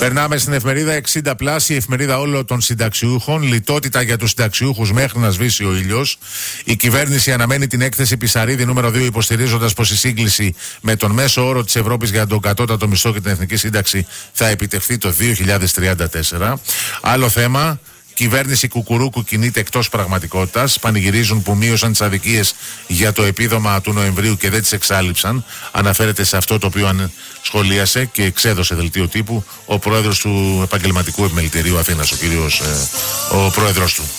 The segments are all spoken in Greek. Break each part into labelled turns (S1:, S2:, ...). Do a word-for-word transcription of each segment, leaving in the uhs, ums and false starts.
S1: Περνάμε στην εφημερίδα εξήντα πλας, η εφημερίδα όλων των συνταξιούχων. Λιτότητα για τους συνταξιούχους μέχρι να σβήσει ο ήλιος. Η κυβέρνηση αναμένει την έκθεση Πισαρίδη νούμερο δύο, υποστηρίζοντας πως η σύγκληση με τον μέσο όρο της Ευρώπης για τον κατώτατο μισθό και την εθνική σύνταξη θα επιτευχθεί το δύο χιλιάδες τριάντα τέσσερα. Άλλο θέμα. Κυβέρνηση Κουκουρούκου κινείται εκτός πραγματικότητας. Πανηγυρίζουν που μείωσαν τις αδικίες για το επίδομα του Νοεμβρίου και δεν τις εξάλειψαν. Αναφέρεται σε αυτό το οποίο σχολίασε και εξέδωσε δελτίο τύπου ο πρόεδρος του Επαγγελματικού Επιμελητηρίου Αθήνας, ο κύριος, ε, ο πρόεδρος του.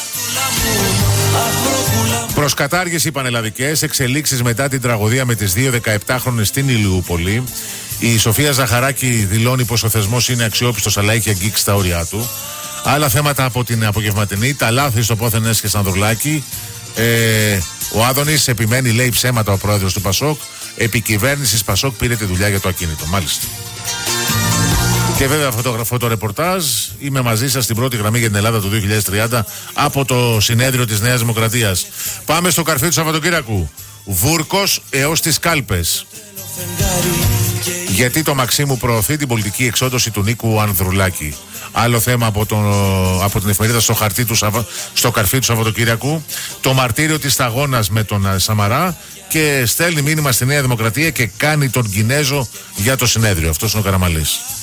S1: Προς κατάργηση πανελλαδικές εξελίξεις μετά την τραγωδία με τις δύο δεκαεπτάχρονες στην Ηλιούπολη. Η Σοφία Ζαχαράκη δηλώνει πως ο θεσμός είναι αξιόπιστος αλλά έχει αγγίξει τα όρια του. Άλλα θέματα από την απογευματινή, τα λάθη στο πόθεν έσχε Σανδρουλάκη. Ε, ο Άδωνης επιμένει, λέει ψέματα ο πρόεδρος του Πασόκ. Επικυβέρνησης Πασόκ πήρε τη δουλειά για το ακίνητο. Μάλιστα. Και βέβαια φωτογραφώ το ρεπορτάζ. Είμαι μαζί σας στην πρώτη γραμμή για την Ελλάδα του δύο χιλιάδες τριάντα από το συνέδριο της Νέας Δημοκρατίας. Πάμε στο καρφί του Σαββατοκύριακου. Βούρκος έως τις κάλπες. Γιατί το Μαξίμου προωθεί την πολιτική εξόντωση του Νίκου Ανδρουλάκη. Άλλο θέμα από, το, από την εφημερίδα στο, χαρτί του, στο καρφί του Σαββατοκύριακου. Το μαρτύριο της σταγόνας με τον Σαμαρά. Και στέλνει μήνυμα στη Νέα Δημοκρατία και κάνει τον Κινέζο για το συνέδριο. Αυτός είναι ο Καραμαλής.